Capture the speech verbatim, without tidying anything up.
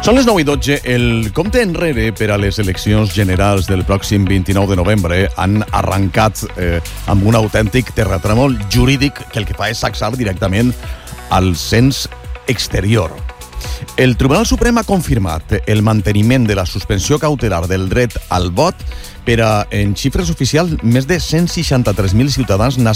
Són les nou i dotze. El compte enrere per a les eleccions generals del pròxim vint-i-nou de novembre han arrencat eh, amb un autèntic terratrèmol jurídic que el que fa és sacsar directament al cens exterior. El Tribunal Suprem ha confirmat el manteniment de la suspensió cautelar del dret al vot per a, en xifres oficials, més de cent seixanta-tres mil ciutadans nacionals